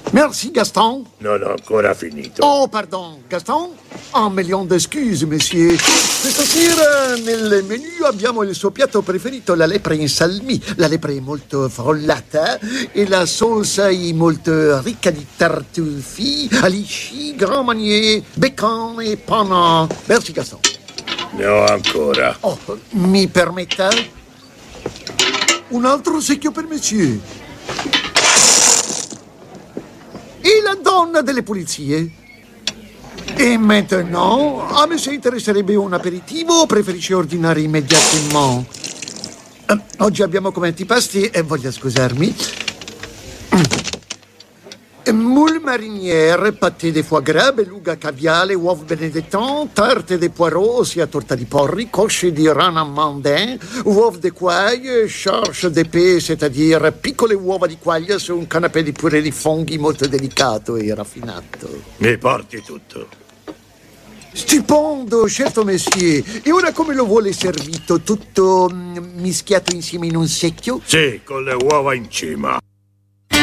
Merci, Gaston. Non ho ancora finito. Oh, pardon, Gaston? Un million d'excuse, monsieur. Questa sera nel menu abbiamo il suo piatto preferito, la lepre in salmi. La lepre è molto frullata e la salsa è molto ricca di tartufi, alici, Grand Marnier, bacon e panna. Merci, Gaston. Ne ho ancora. Oh, mi permetta? Un altro secchio per monsieur. E la donna delle pulizie? E maintenant, a me se interesserebbe un aperitivo o preferisce ordinare immediatamente? Oggi abbiamo come antipasti, e voglia scusarmi, moule marinière, pâté de foie gras, beluga caviale, uova benedetton, tarte de poireaux, ossia torta di porri, cosce di rana mandin, uova de quaille, charge de pe, c'est-à-dire piccole uova di quaglia su un canapè di purè di funghi molto delicato e raffinato. Mi porti tutto. Stupendo, certo, monsieur. E ora come lo vuole servito? Tutto mischiato insieme in un secchio? Sì, con le uova in cima.